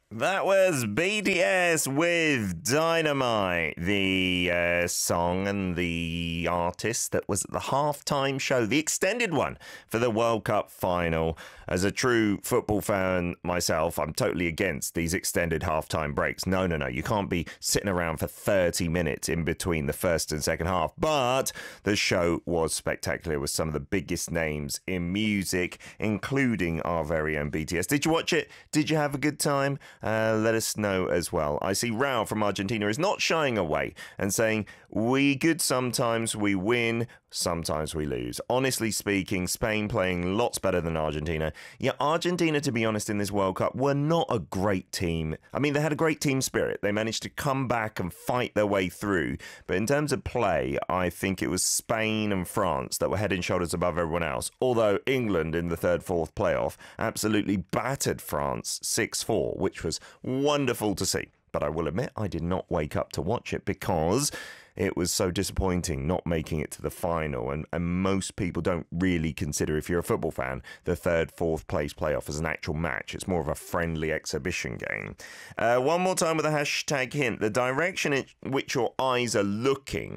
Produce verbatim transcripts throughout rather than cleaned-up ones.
That was B T S with Dynamite, the uh, song and the artist that was at the halftime show, the extended one for the World Cup final. As a true football fan myself, I'm totally against these extended halftime breaks. No, no, no. You can't be sitting around for thirty minutes in between the first and second half. But the show was spectacular with some of the biggest names in music, including our very own B T S. Did you watch it? Did you have a good time? Uh, let us know as well. I see Raul from Argentina is not shying away and saying, we good sometimes, we win, sometimes we lose. Honestly speaking, Spain playing lots better than Argentina. Yeah, Argentina, to be honest, in this World Cup were not a great team. I mean, they had a great team spirit. They managed to come back and fight their way through. But in terms of play, I think it was Spain and France that were head and shoulders above everyone else. Although England in the third, fourth playoff absolutely battered France six four, which was wonderful to see. But I will admit, I did not wake up to watch it because it was so disappointing not making it to the final. And, and most people don't really consider, if you're a football fan, the third, fourth place playoff as an actual match. It's more of a friendly exhibition game. Uh, one more time with a hashtag hint. The direction in which your eyes are looking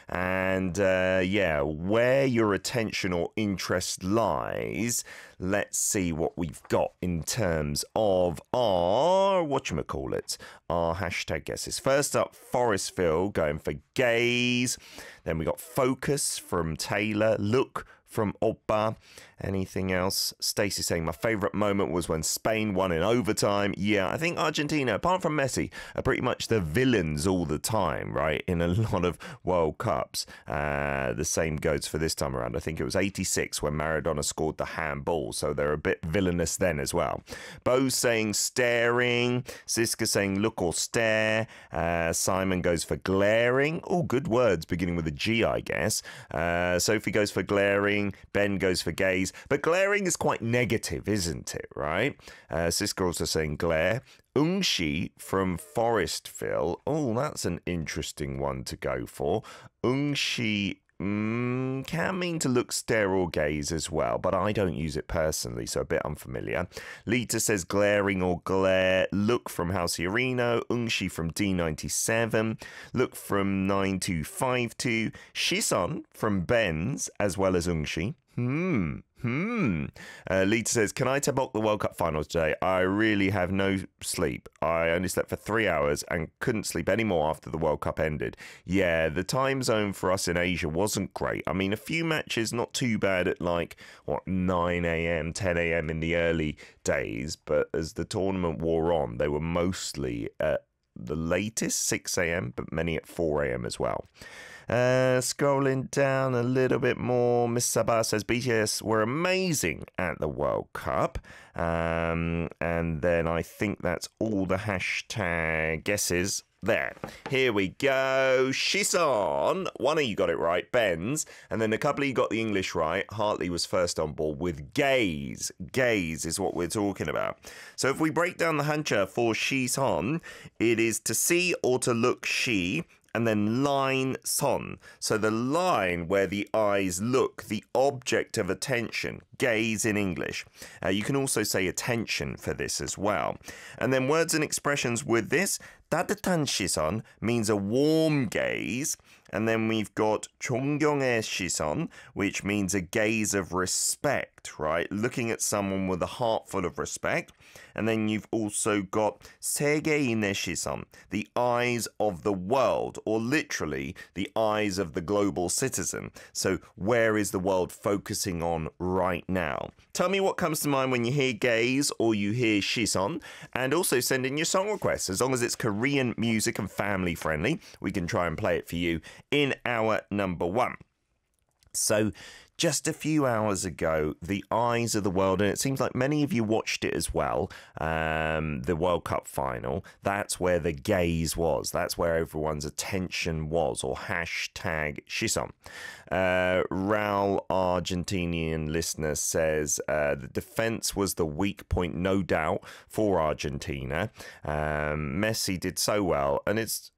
and, uh, yeah, where your attention or interest lies. Let's see what we've got in terms of our, whatchamacallit, our hashtag guesses. First up, Forestville going for gaze. Then we got focus from Taylor. Look from Oppa. Anything else? Stacey saying my favourite moment was when Spain won in overtime. Yeah, I think Argentina, apart from Messi, are pretty much the villains all the time, right? In a lot of World Cups. Uh, the same goes for this time around. I think it was eighty-six when Maradona scored the handball, so they're a bit villainous then as well. Bo saying staring. Siska saying look or stare. Uh, Simon goes for glaring. Oh, good words beginning with a G, I guess. Uh, Sophie goes for glaring. Ben goes for gaze. But glaring is quite negative, isn't it, right? Uh, Siska also saying glare. Ungshi from Forestville. Oh, that's an interesting one to go for. Ungshi Mm, can mean to look, stare or gaze as well, but I don't use it personally, so a bit unfamiliar. Lita says glaring or glare. Look from Halciarino. Ungshi from D ninety-seven. Look from nine two five two. Shison from Benz, as well as Ungshi. Hmm. Hmm. Uh, Lita says, can I tabok the World Cup finals today? I really have no sleep. I only slept for three hours and couldn't sleep anymore after the World Cup ended. Yeah, the time zone for us in Asia wasn't great. I mean, a few matches, not too bad at like, what, nine a.m., ten a.m. in the early days. But as the tournament wore on, they were mostly at the latest six a.m., but many at four a.m. as well. Uh, scrolling down a little bit more, Miss Sabah says B T S were amazing at the World Cup. Um, and then I think that's all the hashtag guesses. There. Here we go. Shison. One of you got it right, Benz. And then a couple of you got the English right. Hartley was first on board with gaze. Gaze is what we're talking about. So if we break down the hancha for Shison, it is to see or to look she. And then line son. So the line where the eyes look, the object of attention, gaze in English. Uh, you can also say attention for this as well. And then words and expressions with this. 따뜻한 시선 means a warm gaze. And then we've got 존경의 시선, which means a gaze of respect, right? Looking at someone with a heart full of respect. And then you've also got 세계인의 시선, the eyes of the world, or literally the eyes of the global citizen. So where is the world focusing on right now? Tell me what comes to mind when you hear gaze or you hear 시선, and also send in your song requests. As long as it's Korean music and family friendly, we can try and play it for you in our number one. So just a few hours ago, the eyes of the world, and it seems like many of you watched it as well, um, the World Cup final. That's where the gaze was. That's where everyone's attention was, or hashtag 시선. Uh, Raul, Argentinian listener, says uh, the defence was the weak point, no doubt, for Argentina. Um, Messi did so well, and it's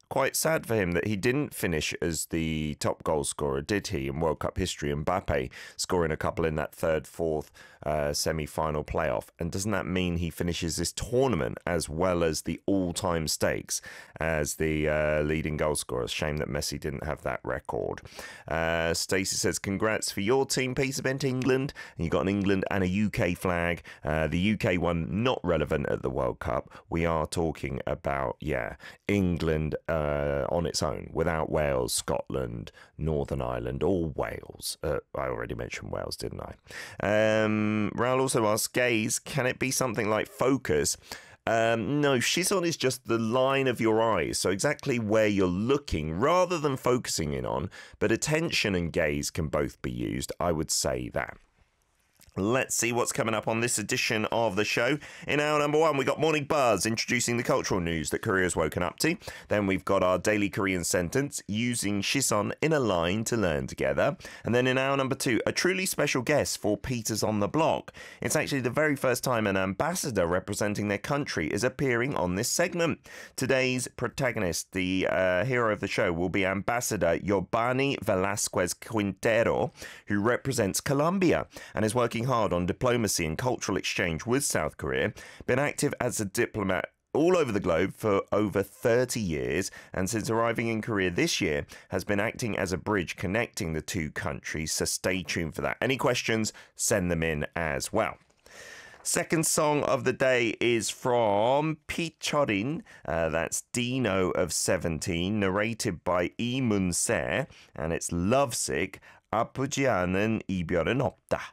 quite sad for him that he didn't finish as the top goal scorer, did he, in World Cup history? Mbappe scoring a couple in that third, fourth uh, semi-final playoff. And doesn't that mean he finishes this tournament as well as the all-time stakes as the uh, leading goal scorer? Shame that Messi didn't have that record. Uh, Stacey says, congrats for your team, Peter Bent, England. And you got an England and a U K flag. Uh, the U K one not relevant at the World Cup. We are talking about, yeah, England uh, on its own, without Wales, Scotland, Northern Ireland, or Wales. Uh, I already mentioned Wales, didn't I? Um, Raoul also asks, gaze, can it be something like focus? Um, no, Shizon is just the line of your eyes, so exactly where you're looking rather than focusing in on, but attention and gaze can both be used. I would say that. Let's see what's coming up on this edition of the show. In hour number one, we got Morning Buzz introducing the cultural news that Korea's woken up to. Then we've got our daily Korean sentence, using Shison in a line to learn together. And then in hour number two, a truly special guest for Peters on the Block. It's actually the very first time an ambassador representing their country is appearing on this segment. Today's protagonist, the uh, hero of the show, will be Ambassador Yobani Velasquez Quintero, who represents Colombia and is working hard on diplomacy and cultural exchange with South Korea, been active as a diplomat all over the globe for over thirty years, and since arriving in Korea this year, has been acting as a bridge connecting the two countries, so stay tuned for that. Any questions, send them in as well. Second song of the day is from Pete Chorin, uh, that's Dino of seventeen, narrated by Lee Mun-se, and it's Lovesick, 아프지 않은 이별은 없다.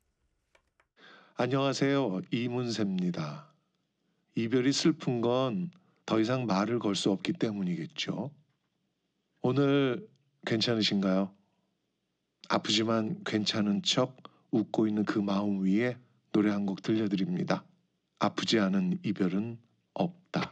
안녕하세요. 이문세입니다. 이별이 슬픈 건 더 이상 말을 걸 수 없기 때문이겠죠. 오늘 괜찮으신가요? 아프지만 괜찮은 척 웃고 있는 그 마음 위에 노래 한 곡 들려드립니다. 아프지 않은 이별은 없다.